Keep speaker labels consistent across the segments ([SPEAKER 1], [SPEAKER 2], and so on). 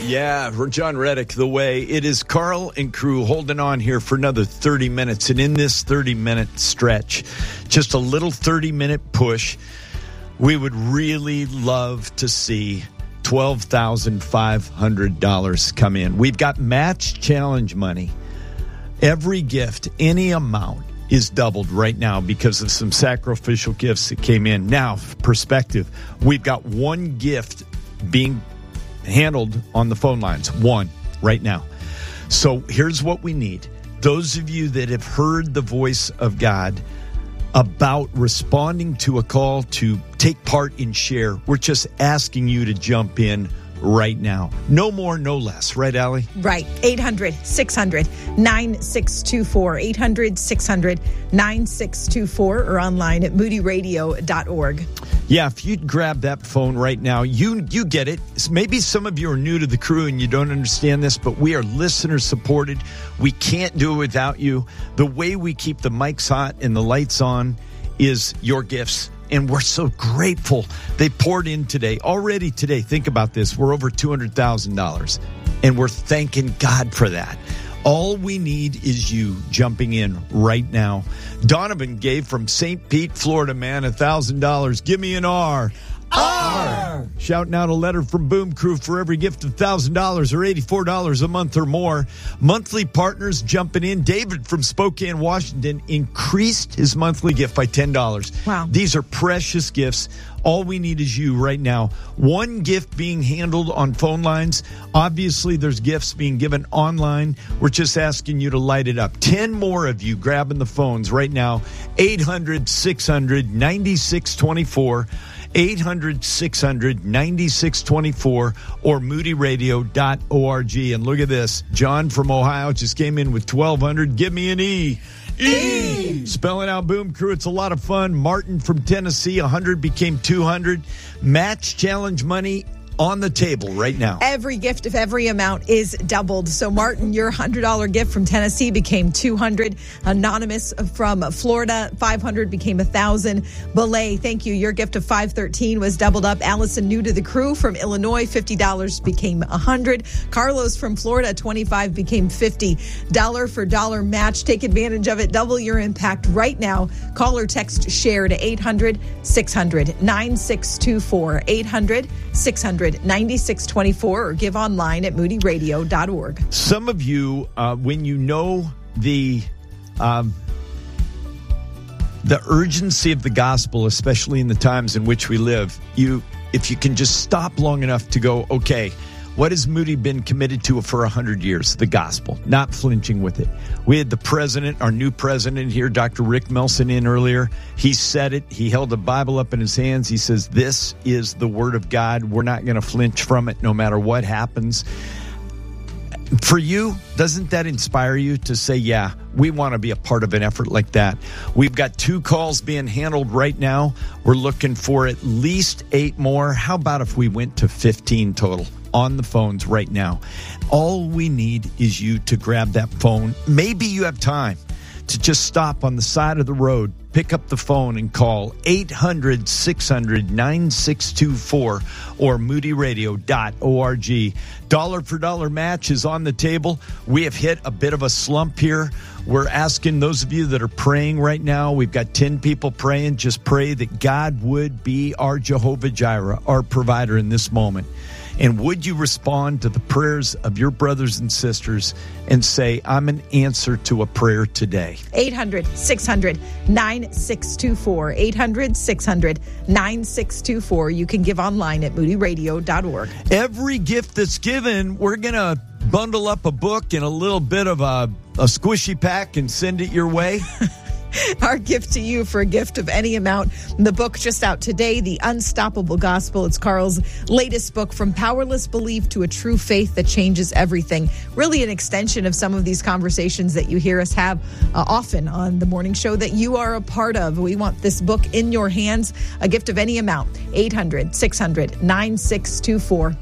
[SPEAKER 1] Yeah, John Reddick, The Way. It is Carl and crew holding on here for another 30 minutes. And in this 30-minute stretch, just a little 30-minute push, we would really love to see $12,500 come in. We've got match challenge money. Every gift, any amount, is doubled right now because of some sacrificial gifts that came in. Now, perspective, we've got one gift being handled on the phone lines. One right now. So here's what we need. Those of you that have heard the voice of God about responding to a call to take part in Share, we're just asking you to jump in right now. No more, no less. Right, Allie?
[SPEAKER 2] Right. 800-600-9624. 800-600-9624 or online at moodyradio.org.
[SPEAKER 1] Yeah, if you'd grab that phone right now, you get it. Maybe some of you are new to the crew and you don't understand this, but we are listener supported. We can't do it without you. The way we keep the mics hot and the lights on is your gifts. And we're so grateful they poured in today. Already today, think about this. We're over $200,000, and we're thanking God for that. All we need is you jumping in right now. Donovan gave from St. Pete, Florida, man, $1,000. Give me an R. R. Shouting out a letter from Boom Crew for every gift of $1,000 or $84 a month or more. Monthly partners jumping in. David from Spokane, Washington increased his monthly gift by $10.
[SPEAKER 2] Wow.
[SPEAKER 1] These are precious gifts. All we need is you right now. One gift being handled on phone lines. Obviously, there's gifts being given online. We're just asking you to light it up. 10 more of you grabbing the phones right now. 800-600-9624. 800-600-9624 or moodyradio.org. And look at this. John from Ohio just came in with $1,200. Give me an E. E. Spelling out Boom Crew. It's a lot of fun. Martin from Tennessee, 100 became 200. Match challenge money on the table right now.
[SPEAKER 2] Every gift of every amount is doubled. So, Martin, your $100 gift from Tennessee became $200. Anonymous from Florida, $500 became $1,000. Belay, thank you. Your gift of $513 was doubled up. Allison, new to the crew from Illinois, $50 became $100. Carlos from Florida, $25 became $50. Dollar for dollar match. Take advantage of it. Double your impact right now. Call or text SHARE to 800-600-9624. 800-600-9624 or give online at moodyradio.org.
[SPEAKER 1] Some of you, when you know the urgency of the gospel, especially in the times in which we live, if you can just stop long enough to go, okay, what has Moody been committed to for 100 years? The gospel, not flinching with it. We had the president, our new president here, Dr. Rick Melson, in earlier. He said it. He held the Bible up in his hands. He says, this is the word of God. We're not going to flinch from it no matter what happens. For you, doesn't that inspire you to say, yeah, we want to be a part of an effort like that? We've got 2 calls being handled right now. We're looking for at least 8 more. How about if we went to 15 total? On the phones right now. All we need is you to grab that phone. Maybe you have time to just stop on the side of the road, pick up the phone and call 800-600-9624 or moodyradio.org. Dollar for dollar match is on the table. We have hit a bit of a slump here. We're asking those of you that are praying right now, we've got 10 people praying, just pray that God would be our Jehovah Jireh, our provider in this moment. And would you respond to the prayers of your brothers and sisters and say, I'm an answer to a prayer today? 800-600-9624. 800-600-9624. You can give online at moodyradio.org. Every gift that's given, we're going to bundle up a book and a little bit of a squishy pack and send it your way.
[SPEAKER 2] Our gift to you for a gift of any amount. The book just out today, The Unstoppable Gospel. It's Carl's latest book, From Powerless Belief to a True Faith That Changes Everything. Really an extension of some of these conversations that you hear us have often on the morning show that you are a part of. We want this book in your hands, a gift of any amount. 800-600-9624.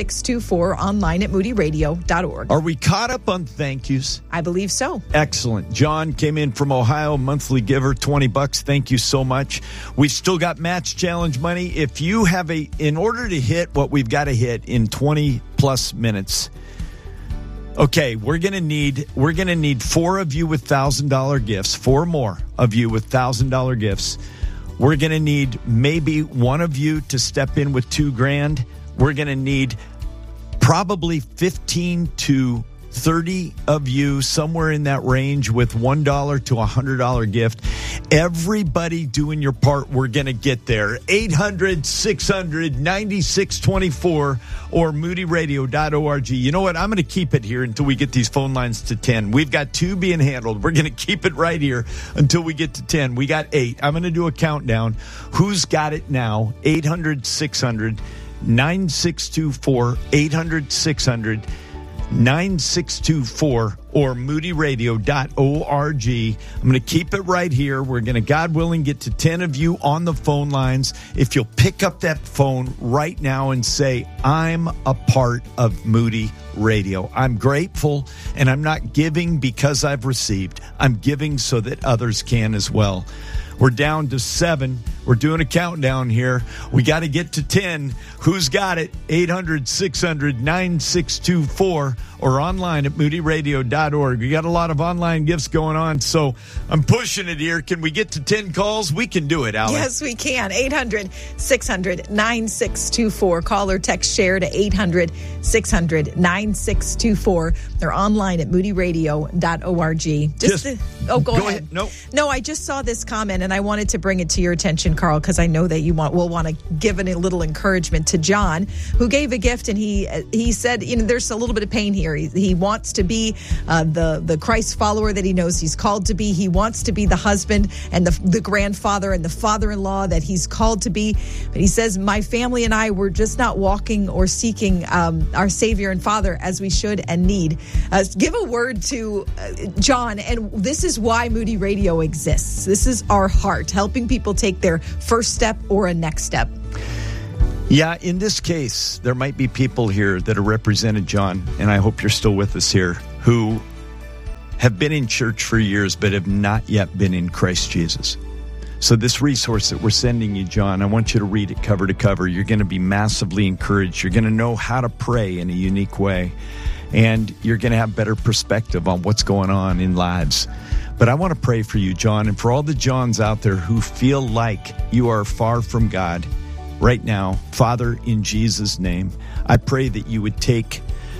[SPEAKER 2] 800-600-9624. Online at moodyradio.org.
[SPEAKER 1] Are we caught up on thank yous?
[SPEAKER 2] I believe so.
[SPEAKER 1] Excellent. John came in from Ohio, monthly giver, $20. Thank you so much. We've still got match challenge money. If you have in order to hit what we've got to hit in 20 plus minutes, okay, we're going to need 4 of you with $1,000 gifts, 4 more of you with $1,000 gifts. We're going to need maybe one of you to step in with $2,000. We're going to need probably 15 to 30 of you, somewhere in that range, with $1 to $100 gift. Everybody doing your part, we're going to get there. 800-600-9624 or moodyradio.org. You know what? I'm going to keep it here until we get these phone lines to 10. We've got 2 being handled. We're going to keep it right here until we get to 10. We got 8. I'm going to do a countdown. Who's got it now? 800-600-9624. 800-600-9624 or moodyradio.org. I'm going to keep it right here. We're going to, God willing, get to 10 of you on the phone lines. If you'll pick up that phone right now and say, I'm a part of Moody Radio. I'm grateful, and I'm not giving because I've received. I'm giving so that others can as well. We're down to 7. We're doing a countdown here. We got to get to 10. Who's got it? 800-600-9624 or online at moodyradio.org. We got a lot of online gifts going on, so I'm pushing it here. Can we get to 10 calls? We can do it, Alex.
[SPEAKER 2] Yes, we can. 800-600-9624. Call or text share to 800-600-9624. They're online at moodyradio.org. Go ahead. No, I just saw this comment, and I wanted to bring it to your attention, Carl, because I know that you will want to give a little encouragement to John, who gave a gift, and he said, there's a little bit of pain here. He wants to be the Christ follower that he knows he's called to be. He wants to be the husband and the grandfather and the father-in-law that he's called to be. But he says, my family and I were just not walking or seeking our Savior and Father as we should and need. Give a word to John, and this is why Moody Radio exists. This is our heart, helping people take their first step or a next step.
[SPEAKER 1] Yeah, in this case, there might be people here that are represented, John, and I hope you're still with us here, who have been in church for years but have not yet been in Christ Jesus. So this resource that we're sending you, John, I want you to read it cover to cover. You're going to be massively encouraged. You're going to know how to pray in a unique way, and you're going to have better perspective on what's going on in lives. But I want to pray for you, John, and for all the Johns out there who feel like you are far from God. Right now, Father, in Jesus' name, I pray that you would take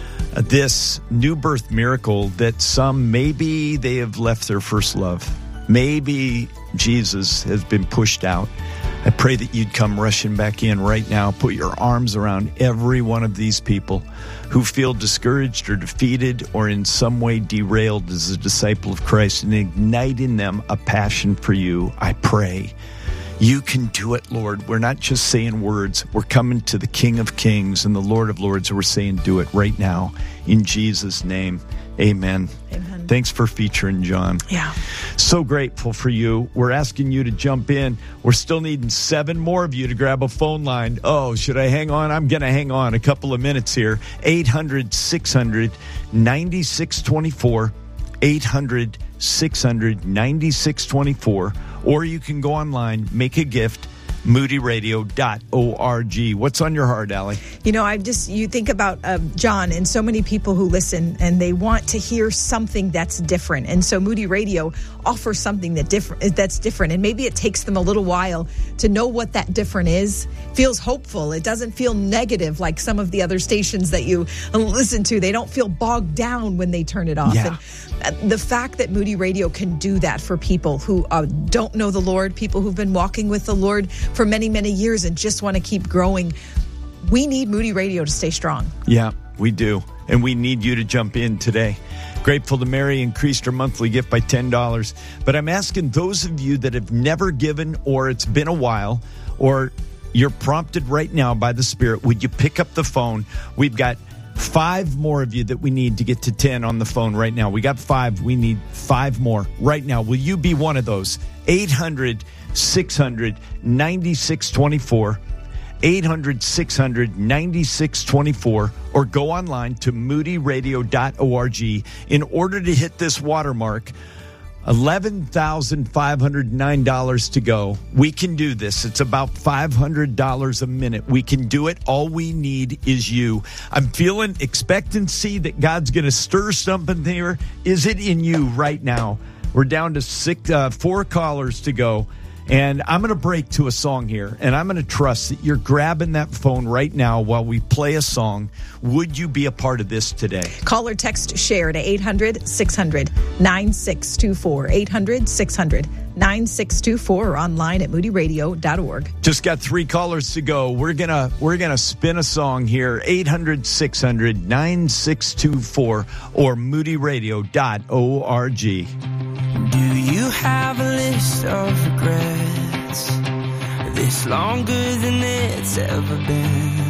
[SPEAKER 1] this new birth miracle that some, maybe they have left their first love. Maybe Jesus has been pushed out. I pray that you'd come rushing back in right now. Put your arms around every one of these people who feel discouraged or defeated or in some way derailed as a disciple of Christ, and ignite in them a passion for you. I pray. You can do it, Lord. We're not just saying words. We're coming to the King of Kings and the Lord of Lords. We're saying do it right now. In Jesus' name, amen.
[SPEAKER 2] Amen.
[SPEAKER 1] Thanks for featuring John.
[SPEAKER 2] Yeah.
[SPEAKER 1] So grateful for you. We're asking you to jump in. We're still needing 7 more of you to grab a phone line. Oh, should I hang on? I'm going to hang on a couple of minutes here. 800-600-9624. 800-600-9624. Or you can go online, make a gift, moodyradio.org. What's on your heart, Allie?
[SPEAKER 2] You think about John and so many people who listen, and they want to hear something that's different. And so Moody Radio offers something that's different. And maybe it takes them a little while to know what that different is. Feels hopeful. It doesn't feel negative like some of the other stations that you listen to. They don't feel bogged down when they turn it off.
[SPEAKER 1] Yeah.
[SPEAKER 2] And the fact that Moody Radio can do that for people who don't know the Lord, people who've been walking with the Lord for many, many years and just want to keep growing. We need Moody Radio to stay strong.
[SPEAKER 1] Yeah, we do. And we need you to jump in today. Grateful to Mary increased her monthly gift by $10. But I'm asking those of you that have never given, or it's been a while, or you're prompted right now by the Spirit, would you pick up the phone? We've got 5 more of you that we need to get to 10 on the phone right now. We got 5. We need 5 more right now. Will you be one of those? 800-600-9624. 800-600-9624, or go online to moodyradio.org. In order to hit this watermark, $11,509 to go. We can do this. It's about $500 a minute. We can do it. All we need is you. I'm feeling expectancy that God's going to stir something there. Is it in you right now? We're down to 4 callers to go. And I'm going to break to a song here, and I'm going to trust that you're grabbing that phone right now while we play a song. Would you be a part of this today?
[SPEAKER 2] Call or text SHARE to 800-600-9624. 800-600-9624 or online at moodyradio.org.
[SPEAKER 1] Just got 3 callers to go. We're gonna spin a song here. 800-600-9624 or moodyradio.org.
[SPEAKER 3] Do you have a list of regrets? This longer than it's ever been.